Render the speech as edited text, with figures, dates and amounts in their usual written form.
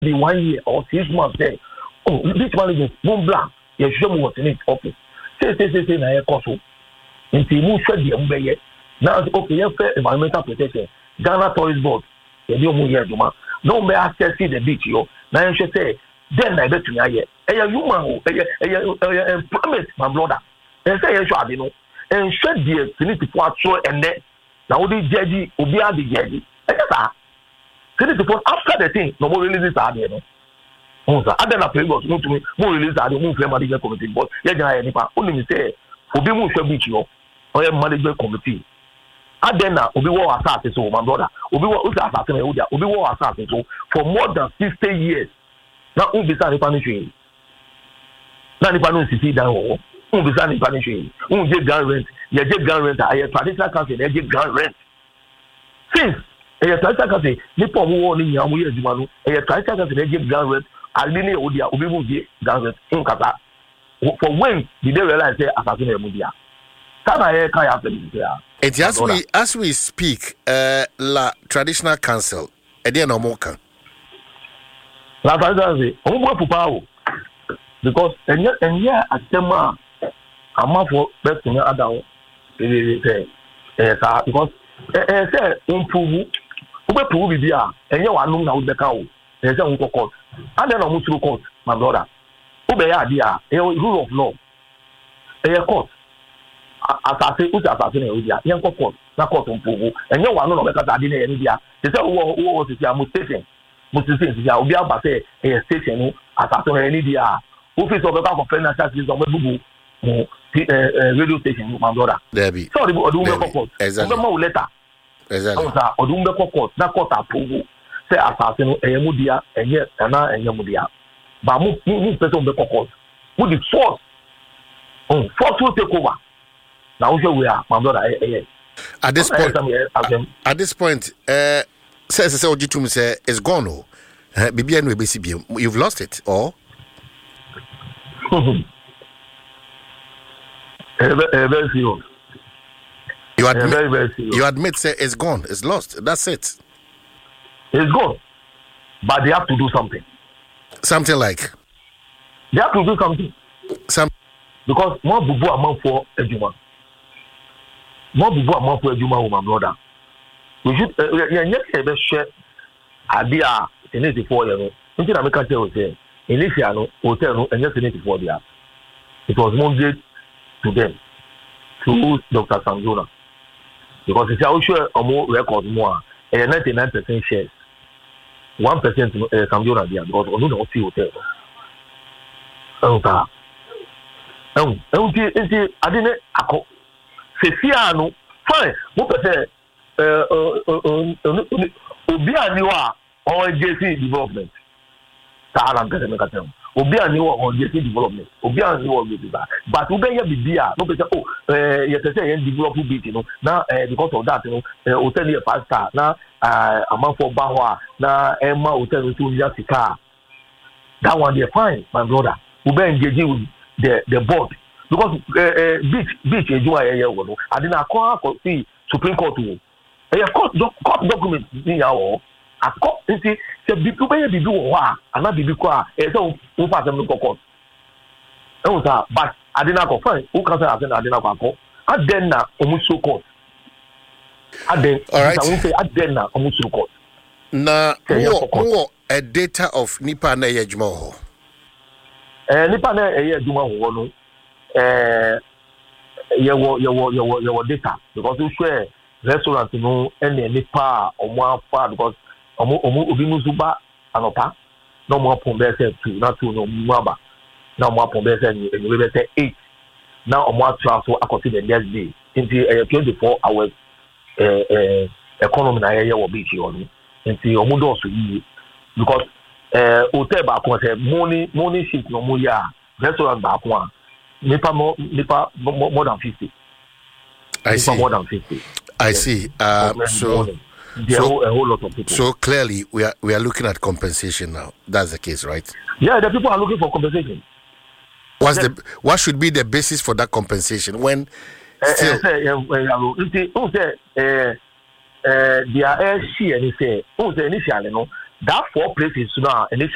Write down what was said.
the 1 year or 6 months say, oh, this man is one black. You show me what's in his office. Say, na ye koso. Until you show the umbrella. Now, okay, you fair environmental protection. Ghana Tourist Board. You do more here, Juma. No may access the beach, yo. Now you should say, then I bet you here. A human, a promise, my brother. And say, you should, you know. And should the Finity for show and then. Now, the judge, Ubia the judge. After the thing, no more releases are there. I don't have to go to me. More releases are the move management committee. But yeah, only say, Ubi move your beach, or your management committee. I then Ubi war assassin, so my brother. Ubi war assassin, Ubi war assassin, so for more than 60 years. Now, Ubi Sani punishing. Now, if I don't see that, Ubi Sani punishing. Ubi get rent. You get gun rent. I have traditional country, they get gun rent. Since a traditional country, Nippon warning young years, a traditional country, they give gun rent. I didn't know the Ubi get gun rent in Qatar. For when did they realize they assassin Mudia? As we speak, la traditional council, no more can. La traditional council, because and yet at them a month for best in other because say improve be there and you are known now the cow. There's a court. And then almost court, my brother. Ubea rule of law. A court. Assassin, who's assassin in India, young court, not court on Pugu, and you want to know because I didn't in India. They say, who was it? Mutation. Mutation, will be able to say a station, assassin in India. Who feels over the financial system of Bubu, radio station, my brother. Debbie. Sorry, Odumbe court. Exactly. Letter. Exactly. Odumbe court, not court at Pugu. Say assassin, a Mudia, and yet, and Yamudia. But move person the court. With the force. Force will take over. Now we are, my brother. At this point, says Ojitum say it's gone. You've lost it, or very serious. You admit, very, very serious. You admit, say it's gone, it's lost. That's it. It's gone, but they have to do something. Something like they have to do something. Because more bubu among for Ejuma. More bubu among for Ejuma, my brother. We should share idea in 84 years. Until I make a tell you, initial hotel and just in 84 years. It was Monday to them, to Dr. Samjona. Because it's also a more record more, and 99% shares. 1% Samjona there, because we don't see hotel. I didn't fine. What say Obia Niwa or JC development. Obia Niwa or JC development. Obia Niwa, but Obia Bibia, no better. Oh, you say develop bit, you know. Now, because of that, you know, hotel here 5 star. Now, a month for Bahwa. Now, Emma hotel to Yasika. That one they're fine, my brother. Obia engaging with the board. Because beach I didn't see Supreme Court court documents in our court see people be do and not be so who pass them court. But I didn't go fine. Who can say I didn't go? I then now almost so court. I then I won't say I then now almost so court. Na a data of Nipa na Yejmo. Nipa na Yejmo no. Your data because you share restaurant no any Nipa or more far because Obimuzuba anopa no more pombe say 2 not 2 no mwaba now more pombe say you say 8 now more transfer according the next day into 24 hours economy na here will be here into omudo so yi because hotel ba ko say money sheet no mo ya restaurant ba ko Nipa more than 50. I see. More than 50. I see. So a whole lot of people. So clearly, we are looking at compensation now. That's the case, right? Yeah, the people are looking for compensation. What should be the basis for that compensation when still? They are initially, that 4 places now initially.